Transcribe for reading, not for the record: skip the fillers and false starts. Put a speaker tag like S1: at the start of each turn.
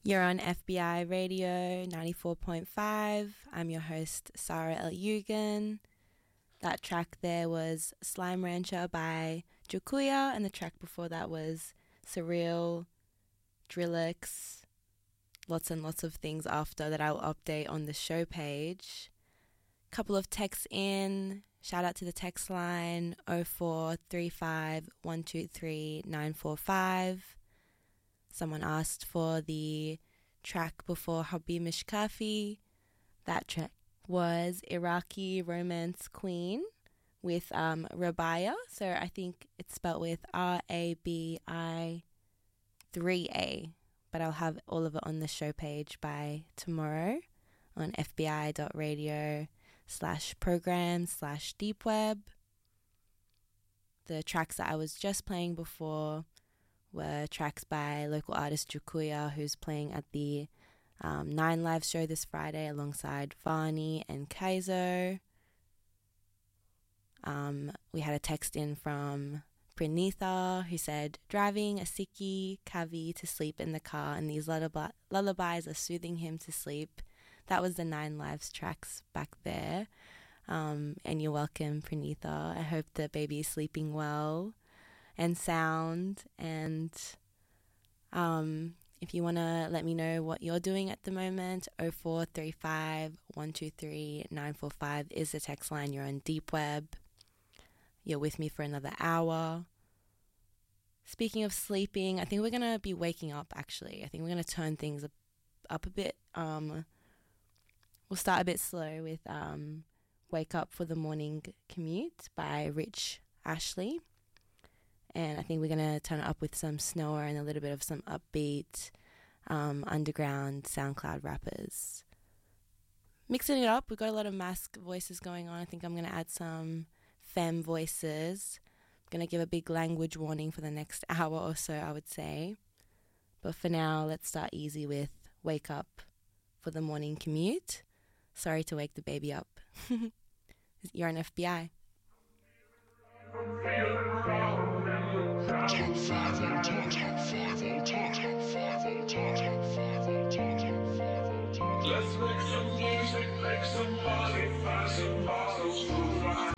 S1: You're on FBI Radio 94.5. I'm your host, Sarah L. Yugan. That track there was Slime Rancher by Jukuya, and the track before that was Surreal, Drillix, lots and lots of things after that I'll update on the show page. Couple of texts in. Shout out to the text line 0435 123 945. Someone asked for the track before Hobby Mishkafi. That track was Iraqi Romance Queen with Rabia. So I think it's spelled with RABI 3A. But I'll have all of it on the show page by tomorrow on fbi.radio/program/deepweb. The tracks that I was just playing before were tracks by local artist Jukuya, who's playing at the 9 Live show this Friday alongside Varney and Kaizo. We had a text in from Pranitha who said, driving a Sikhi Kavi to sleep in the car, and these lullabies are soothing him to sleep. That was the 9 Lives tracks back there. And you're welcome, Pranitha. I hope the baby is sleeping well and sound. And if you want to let me know what you're doing at the moment, 0435 123 945 is the text line. You're on Deep Web. You're with me for another hour. Speaking of sleeping, I think we're going to be waking up, actually. I think we're going to turn things up a bit. We'll start a bit slow with Wake Up for the Morning Commute by Rich Ashley. And I think we're going to turn it up with some Snower and a little bit of some upbeat underground SoundCloud rappers. Mixing it up, we've got a lot of mask voices going on. I think I'm going to add some femme voices. I'm going to give a big language warning for the next hour or so, I would say. But for now, let's start easy with Wake Up for the Morning Commute. Sorry to wake the baby up. You're on FBI.
S2: Top 5 on top, top 5 on top, top 5 on top, top 5 on top, top 5 on top. Let's make some music, make some party, find some bottles, move right.